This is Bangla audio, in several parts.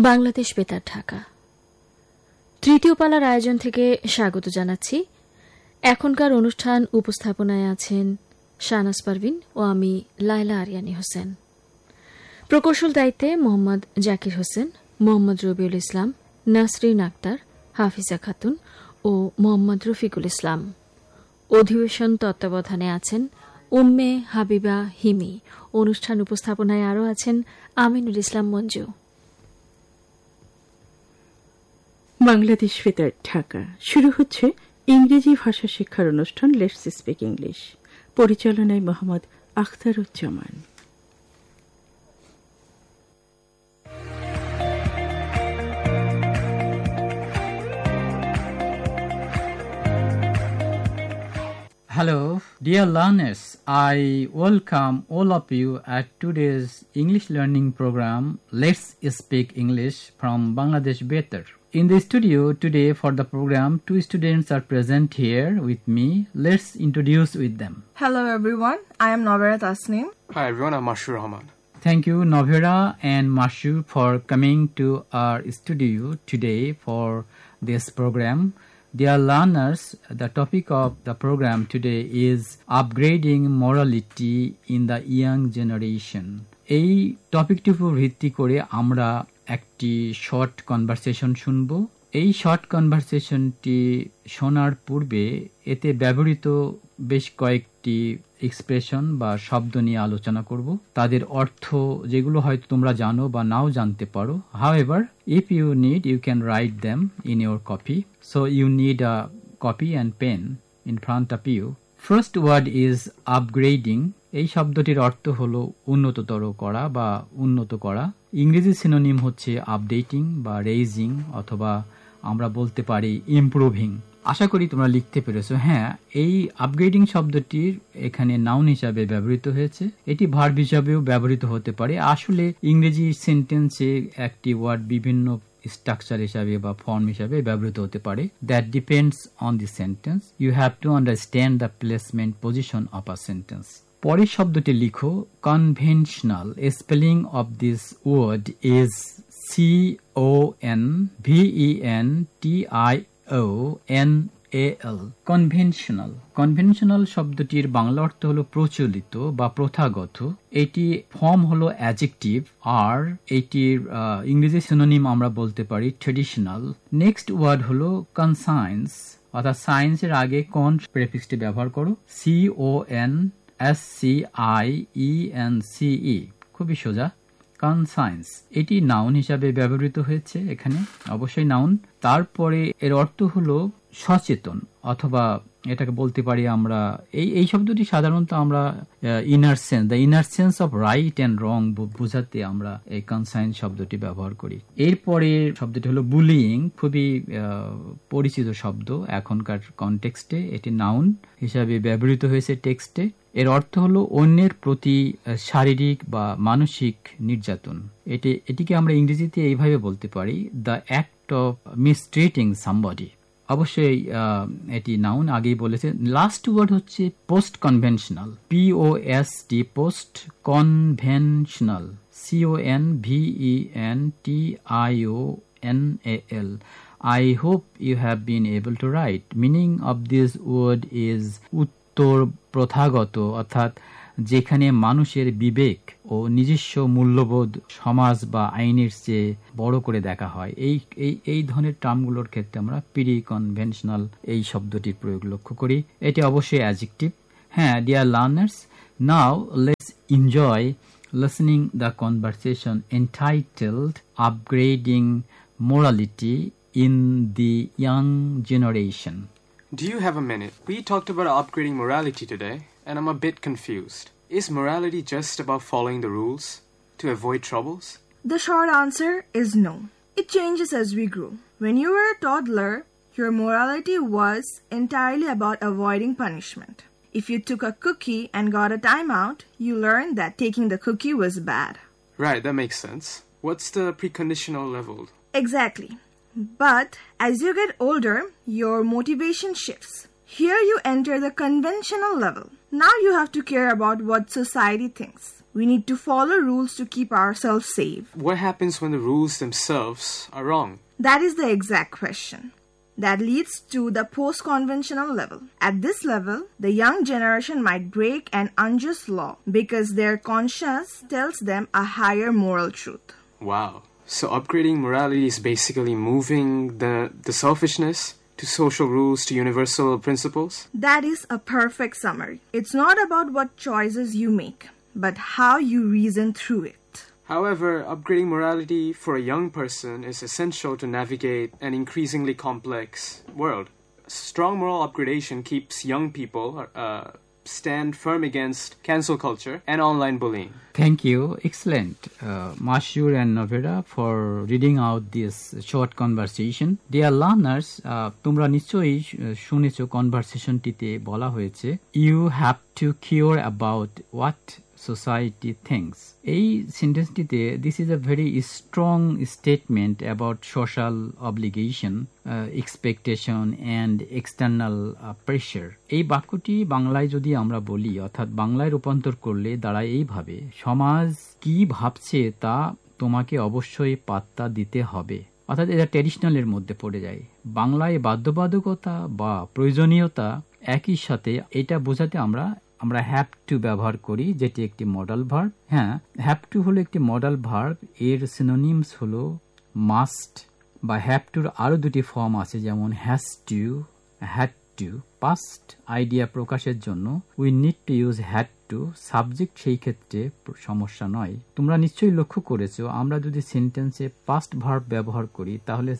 বাংলাদেশ বেতার ঢাকা তৃতীয় পালার আয়োজন থেকে স্বাগত জানাচ্ছি। এখনকার অনুষ্ঠান উপস্থাপনায় আছেন শাহনাজ পারভিন ও আমি লায়লা আরিয়ানী হোসেন। প্রকৌশল দায়িত্বে মোহাম্মদ জাকির হোসেন, মোহাম্মদ রবিউল ইসলাম, নাসরিন আক্তার, হাফিজা খাতুন ও মোহাম্মদ রফিকুল ইসলাম। অধিবেশন তত্ত্বাবধানে আছেন উম্মে হাবিবা হিমি। অনুষ্ঠান উপস্থাপনায় আরও আছেন আমিনুল ইসলাম মঞ্জু। বাংলাদেশ বেতার ঢাকা শুরু হচ্ছে ইংরেজি ভাষা শিক্ষার অনুষ্ঠান লেটস স্পিক ইংলিশ। পরিচালনায় Mohammad Akhtaruzzaman. Hello, dear learners. I welcome all of you at today's English learning program, Let's Speak English from Bangladesh Betar. In the studio today for the program, two students are present here with me. Let's introduce with them. Hello everyone, I am Novera Tasnim. Hi everyone, I'm Mashur Rahman. Thank you, Novera and Mashur, for coming to our studio today for this program. Dear learners, the topic of the program today is upgrading morality in the young generation. এই টপিকটির উপর ভিত্তি করে আমরা একটি শর্ট কনভারসেশন শুনব। এই শর্ট কনভারসেশনটি শোনার পূর্বে এতে ব্যবহৃত বেশ কয়েকটি এক্সপ্রেশন বা শব্দ নিয়ে আলোচনা করব। তাদের অর্থ যেগুলো হয়তো তোমরা জানো বা নাও জানতে পারো। However, if you need, you can write them in your copy. So you need a copy and pen in front of you. First word is upgrading. এই শব্দটির অর্থ হলো উন্নততর করা বা উন্নত করা। ইংরেজি সিনোনিম হচ্ছে আপডেটিং বা রেইজিং, অথবা আমরা বলতে পারি ইমপ্রুভিং। আশা করি তোমরা লিখতে পেরেছো। হ্যাঁ, এই আপগ্রেডিং শব্দটির এখানে নাউন হিসাবে ব্যবহৃত হয়েছে। এটি ভার্ব হিসাবেও ব্যবহৃত হতে পারে। আসলে ইংরেজি সেন্টেন্সে একটি ওয়ার্ড বিভিন্ন স্ট্রাকচার হিসাবে বা ফর্ম হিসাবে ব্যবহৃত হতে পারে। That depends on the sentence. You have to understand the placement position of a sentence. পরের শব্দটি লিখো conventional. Spelling of this word is CONVENTIONAL। Conventional. Conventional শব্দটির বাংলা অর্থ হলো প্রচলিত বা প্রথাগত। এটি ফর্ম হলো অ্যাডজেক্টিভ, আর এটির ইংরেজি সিনোনিম আমরা বলতে পারি ট্রেডিশনাল। নেক্সট ওয়ার্ড হলো কনসায়েন্স, অর্থাৎ সায়েন্সের আগে কন প্রেফিক্সটি ব্যবহার করো। CONSCIENCE, খুবই সোজা। কনসায়েন্স এটি নাউন হিসাবে ব্যবহৃত হয়েছে এখানে, অবশ্যই নাউন। তারপরে এর অর্থ হলো সচেতন, অথবা এটাকে বলতে পারি আমরা এই শব্দটি সাধারণত আমরা inner sense, the inner sense of right and রং বোঝাতে আমরা এই কনসায়েন্স শব্দটি ব্যবহার করি। এরপরে শব্দটি হলো বুলিং, খুবই পরিচিত শব্দ এখনকার কনটেক্সটে। এটি নাউন হিসাবে ব্যবহৃত হয়েছে টেক্সটে। এর অর্থ হলো অন্যের প্রতি শারীরিক বা মানসিক নির্যাতন। এটিকে আমরা ইংরেজিতে এইভাবে বলতে পারি, দ্য অ্যাক্ট অফ মিসট্রিটিং সামবডি। অবশ্যই এটি নাউন, আগেই বলেছে। লাস্ট ওয়ার্ড হচ্ছে post conventional. POST, post conventional. CONVENTIONAL. I hope you have been able to write. Meaning of this word is উত্তর প্রথাগত, অর্থাৎ যেখানে মানুষের বিবেক ও নিজস্ব মূল্যবোধ সমাজ বা আইনের চেয়ে বড় করে দেখা হয়। এই ধরনের টার্মগুলোর ক্ষেত্রে আমরা প্রি কনভেনশনাল এই শব্দটির প্রয়োগ লক্ষ্য করি। এটি অবশ্যই অ্যাডজেক্টিভ। হ্যাঁ, dear learners, now let's enjoy listening the conversation entitled upgrading morality in the young generation. Do you have a minute? We talked about upgrading morality today, and I'm a bit confused. Is morality just about following the rules to avoid troubles? The short answer is no. It changes as we grow. When you were a toddler, your morality was entirely about avoiding punishment. If you took a cookie and got a timeout, you learned that taking the cookie was bad. Right, that makes sense. What's the preconditional level? Exactly. But as you get older, your motivation shifts. Here you enter the conventional level. Now you have to care about what society thinks. We need to follow rules to keep ourselves safe. What happens when the rules themselves are wrong? That is the exact question. That leads to the post-conventional level. At this level, the young generation might break an unjust law because their conscience tells them a higher moral truth. Wow. So upgrading morality is basically moving the selfishness to social rules to universal principles? That is a perfect summary. It's not about what choices you make, but how you reason through it. However, upgrading morality for a young person is essential to navigate an increasingly complex world. Strong moral upgradation keeps young people stand firm against cancel culture and online bullying. Thank you. Excellent. Mashur and Novera for reading out this short conversation. Dear learners, তোমরা নিশ্চয়ই শুনেছো কনভারসেশনটিতে বলা হয়েছে you have to care about what society thinks. এই সেন্টেন্সটিতে this is a very strong statement about social obligation, expectation and external pressure. এই বাক্যটি বাংলায় যদি আমরা বলি অর্থাৎ বাংলায় রূপান্তর করলে দাঁড়ায় এইভাবে, সমাজ কি ভাবছে তা তোমাকে অবশ্যই পাত্তা দিতে হবে। অর্থাৎ এটা ট্র্যাডিশনালের মধ্যে পড়ে যায়। বাংলায় বাধ্যবাধকতা বা প্রয়োজনীয়তা একই সাথে এটা বোঝাতে আমরা হ্যাভ টু ব্যবহার করি, যেটি একটি মডাল ভার্ব। হ্যাঁ, হ্যাভ টু হলো একটি মডাল ভার্ব, এর সিনোনিমস হলো মাস্ট বা হ্যাভ টুর আরো দুটি ফর্ম আছে, যেমন has to, had to. Past idea প্রকাশের জন্য we need to use had to, subject সেই ক্ষেত্রে সমস্যা নয়। তোমরা নিশ্চয়ই লক্ষ্য করেছো আমরা যদি সেন্টেন্সে পাস্ট ভার্ব ব্যবহার করি তাহলে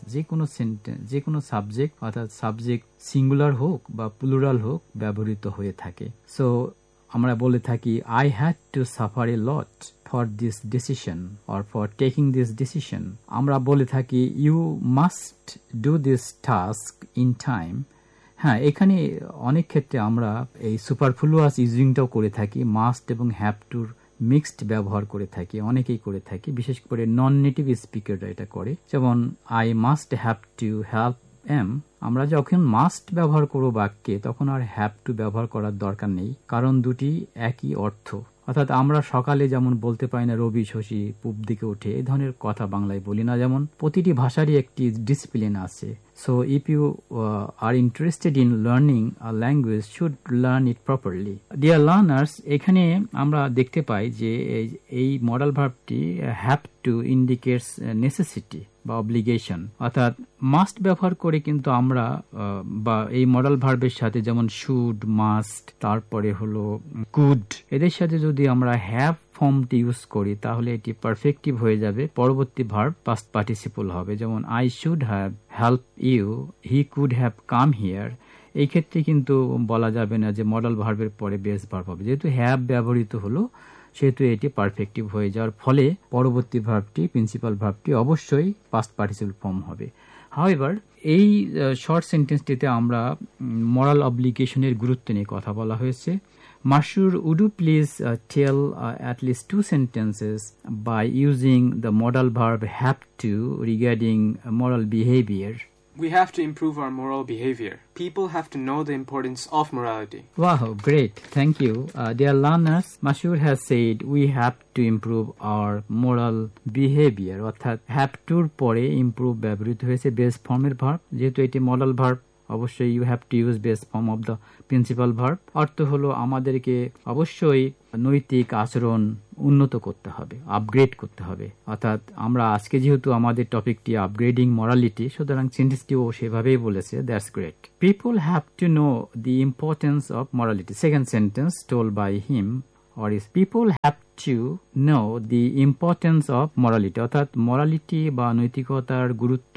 যে কোনো সাবজেক্ট অর্থাৎ সাবজেক্ট সিঙ্গুলার হোক বা প্লুরাল হোক ব্যবহৃত হয়ে থাকে। সো আমরা বলে থাকি I had to suffer A lot for this decision or for taking this decision. আমরা বলে থাকি you must do this task in time. হ্যাঁ, এখানে অনেক ক্ষেত্রে আমরা এই সুপারফ্লুয়াস ইউজিংটাও করে থাকি, মাস্ট এবং হ্যাভ টুর মিক্সড ব্যবহার করে থাকি, অনেকেই করে থাকি, বিশেষ করে নন নেটিভ স্পিকাররা এটা করে। যেমন I must have to help M. আমরা যখন মাস্ট ব্যবহার করব বাক্যে তখন আর হ্যাভ টু ব্যবহার করার দরকার নেই, কারণ দুটি একই অর্থ। অর্থাৎ আমরা সকালে যেমন বলতে পারি না রবি শশী পূব দিকে ওঠে, এই ধরনের কথা বাংলায় বলি না। যেমন প্রতিটি ভাষারই একটি ডিসিপ্লিন আছে। So if you are interested in learning a language, should learn it properly. Dear learners, এখানে আমরা দেখতে পাই যে এই modal ভার্বটি have to indicates necessity বা obligation, অর্থাৎ মাস্ট ব্যবহার করে কিন্তু আমরা বা এই মডাল ভার্বের সাথে যেমন শুড, মাস্ট, তারপরে হলো কুড, এদের সাথে যদি আমরা হ্যাভ ফর্মটি ইউজ করি তাহলে এটি পারফেক্টিভ হয়ে যাবে, পরবর্তী ভার্ব পাস্ট পার্টিসিপল হবে। যেমন I should have help you, he could have come here. এই ক্ষেত্রে কিন্তু বলা যাবে না যে মডাল ভার্বের পরে বেস ভার্ব হবে, যেহেতু হ্যাভ ব্যবহৃত হলো সেহেতু এটি পারফেক্টিভ হয়ে যাওয়ার ফলে পরবর্তী ভার্বটি প্রিন্সিপাল ভার্বটি অবশ্যই পাস্ট পার্টিসিপল ফর্ম হবে। হাউএভার এই শর্ট সেন্টেন্সটিতে আমরা মোরাল অব্লিগেশনের গুরুত্ব নিয়ে কথা বলা হয়েছে। Mashur, would you please tell at least 2 sentences by using the modal verb have to regarding moral behavior? We have to improve our moral behavior. People have to know the importance of morality. Wow, great. Thank you. Dear learners, Mashur has said we have to improve our moral behavior. অর্থাৎ have toর পরে improve ব্যবহৃত হয়েছে বেস ফর্মের ভার্ব, যেহেতু এটি মডাল ভার্ব অবশ্যই you have to use base form of the principal verb. অর্থ হলো আমাদেরকে অবশ্যই নৈতিক আচরণ উন্নত করতে হবে, আপগ্রেড করতে হবে। অর্থাৎ আমরা আজকে যেহেতু আমাদের টপিকটি আপগ্রেডিং মরালিটি, সুতরাং সেন্টেন্সটিও সেভাবেই বলেছে। That's great. People have to know the importance of morality. Second sentence told by him or is people have to know the importance of morality, অর্থাৎ মরালিটি বা নৈতিকতার গুরুত্ব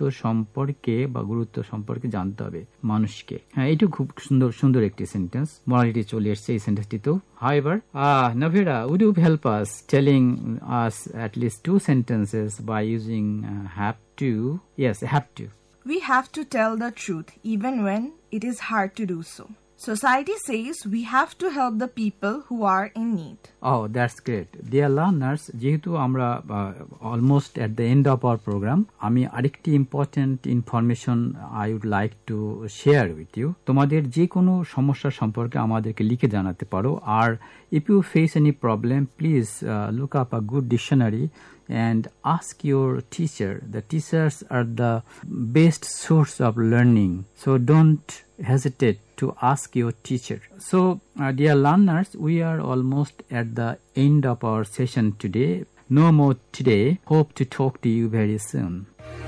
সম্পর্কে জানতে হবে মানুষকে। হ্যাঁ, এইটু খুব সুন্দর একটি সেন্টেন্স, মরালিটি চলে এসছে এই সেন্টেন্সটিতেও। However, Navira, would you help us telling us at least 2 sentences by using have to? Yes, have to. We have to tell the truth even when it is hard to do so. Society says we have to help the people who are in need. Oh, that's great. Dear learners, যেহেতু আমরা almost at the end of our program, আমি আরেকটি important information I would like to share with you. তোমাদের যে কোনো সমস্যা সম্পর্কে আমাদেরকে লিখে জানাতে পারো। আর if you face any problem, please look up a good dictionary and ask your teacher. The teachers are the best source of learning. So don't hesitate to ask your teacher. So, dear learners, we are almost at the end of our session today. No more today. Hope to talk to you very soon.